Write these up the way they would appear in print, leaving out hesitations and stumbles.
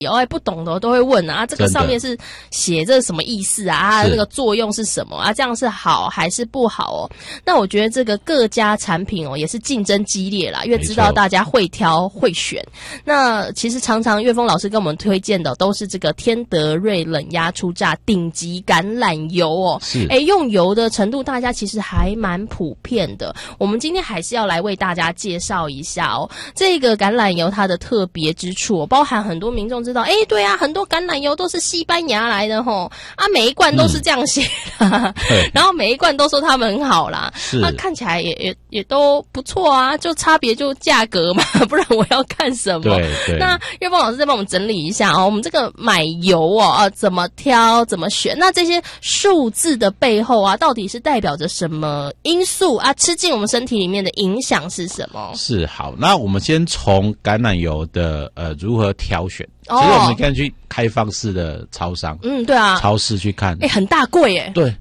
不懂的都会问啊，这个上面是写这什么意思啊？那个作用是什么啊？这样是好还是不好哦？那我觉得这个各家产品也是竞争激烈啦，因为知道大家会挑会选。那其实常常岳峰老师跟我们推荐的都是这个天德瑞冷压初榨顶级橄榄油哦。 是， 用油的程度大家其实还蛮普遍的。我们今天还是要来为大家介绍一下哦，这个橄榄油它的特别之处包含很多民众知道，对啊，很多橄榄油都是西班牙来的吼，每一罐都是这样写的，然后每一罐都说他们很好啦，那看起来也都不错啊，就差别就价格嘛，不然我要看什么？ 对。 那岳峰老师再帮我们整理一下我们这个买油怎么挑怎么选？那这些数字的背后啊，到底是代表着什么因素啊？吃进我们身体里面的影响是什么？ 是，好，那我们先从橄榄油的如何挑选。其实我们可以去开放式的超商， 对啊， 超市去看， 很大柜耶， 对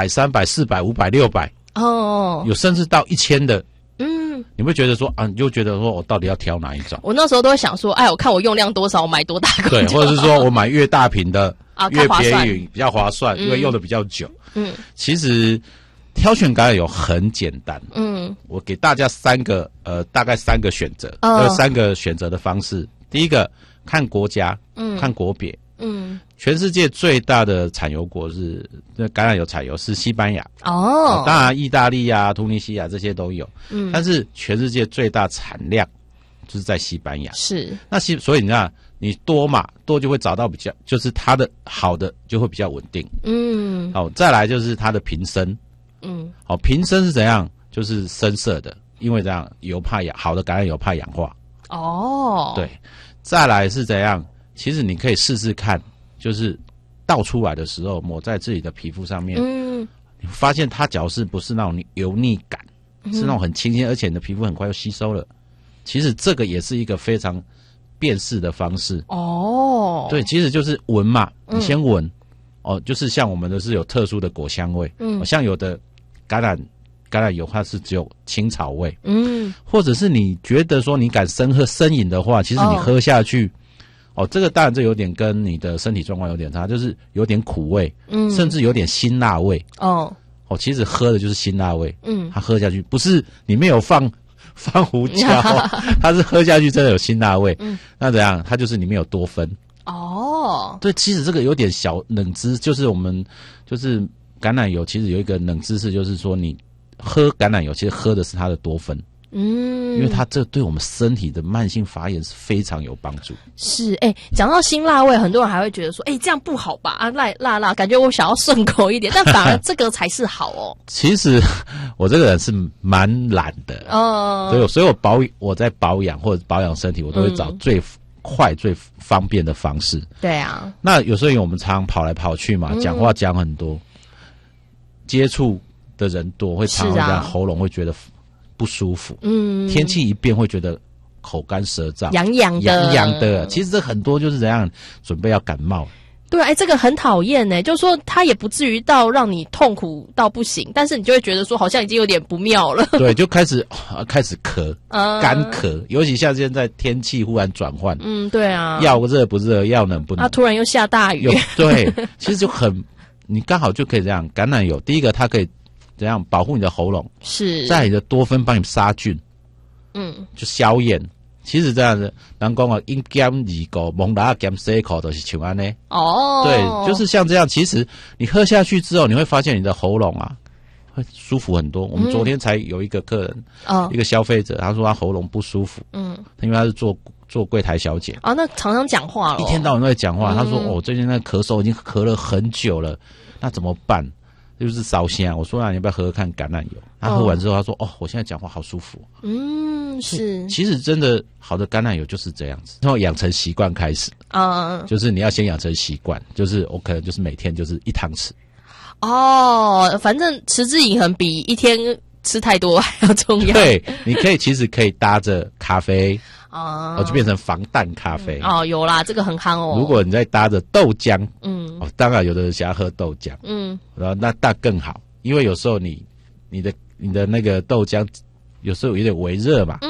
，200、300、400、500、600，有甚至到1000的，你会觉得说你就觉得说我到底要挑哪一种？ 我那时候都会想说，我看我用量多少，我买多大罐， 对，或者是说我买越大瓶的越便宜，比较划算，因为用的比较久。其实挑选橄榄油很简单，我给大家大概3个选择，3个选择的方式。第一个，看国家，看国别，全世界最大的产油国是橄榄油产油是西班牙当然意大利啊、突尼西亚这些都有，但是全世界最大产量就是在西班牙。是，那所以你看，你多就会找到比较，就是它的好的就会比较稳定。好，再来就是它的瓶身，好，瓶身是怎样？就是深色的，因为这样油怕好的橄榄油怕氧化。对，再来是怎样？其实你可以试试看，就是倒出来的时候抹在自己的皮肤上面，你发现它假如是不是那种油腻感，是那种很清新，而且你的皮肤很快就吸收了。其实这个也是一个非常辨识的方式。对，其实就是闻嘛，你先闻，就是像我们的是有特殊的果香味，像有的橄榄油它是只有青草味，或者是你觉得说你敢生饮的话，其实你喝下去，这个当然这有点跟你的身体状况有点差，就是有点苦味，甚至有点辛辣味，其实喝的就是辛辣味，它喝下去不是里面有放胡椒，它是喝下去真的有辛辣味，那怎样？它就是里面有多酚。对，其实这个有点小冷知，就是我们就是橄榄油，其实有一个冷知识，就是说你喝橄榄油，其实喝的是它的多酚，因为它这对我们身体的慢性发炎是非常有帮助。是， 讲到辛辣味，很多人还会觉得说，这样不好吧？辣，感觉我想要顺口一点，但反而这个才是好哦。 其实我这个人是蛮懒的，所以我在保养或者保养身体，我都会找最快最方便的方式。对啊，那有时候我们常跑来跑去嘛，讲话讲很多，接触的人多，会常常这样喉咙会觉得不舒服。天气一变会觉得口干舌燥、痒痒的。其实这很多就是怎样准备要感冒。对，这个很讨厌呢，就是说它也不至于到让你痛苦到不行，但是你就会觉得说好像已经有点不妙了。对，就开始咳，干咳，尤其像现在天气忽然转换，对啊，要热不热，要冷不冷，突然又下大雨，对，其实就你刚好就可以这样，橄榄油，第一个它可以怎样保护你的喉咙，是，在你的多酚帮你杀菌，就消炎。其实这样子，人讲1减2个，蒙拉减4口都是像安呢。对，就是像这样。其实你喝下去之后，你会发现你的喉咙会舒服很多。我们昨天才有一个客人，一个消费者，他说他喉咙不舒服，因为他是做柜台小姐。那常常讲话了，一天到晚都在讲话。他说最近那咳嗽已经咳了很久了，那怎么办？就是烧香，我说你要不要喝喝看橄榄油？他喝完之后，他说我现在讲话好舒服。是，其实真的好的橄榄油就是这样子，然后养成习惯开始。就是你要先养成习惯，就是我可能就是每天就是1汤匙。反正持之以恒比一天吃太多还要重要。对，你其实可以搭着咖啡。就变成防弹咖啡。有啦，这个很夯哦。如果你再搭着豆浆，当然有的人想要喝豆浆，然后那更好，因为有时候你的那个豆浆有时候有点微热嘛，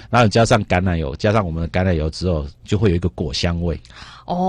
然后加上橄榄油，加上我们的橄榄油之后，就会有一个果香味。